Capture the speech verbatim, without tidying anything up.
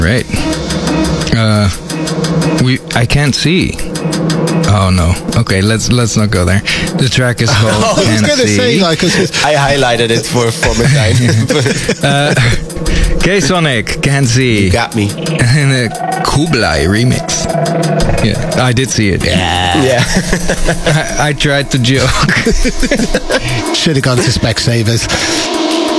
Right. Uh, we. I can't see. Oh no. Okay, let's let's not go there. The track is called I was Can't going to See. say, like, 'cause it's- I highlighted it for for Martijn. uh, K-Sonic, Can't See. You got me. And a Kublai remix. Yeah, I did see it. yeah. Yeah. I, I tried to joke. Should have gone to Specsavers.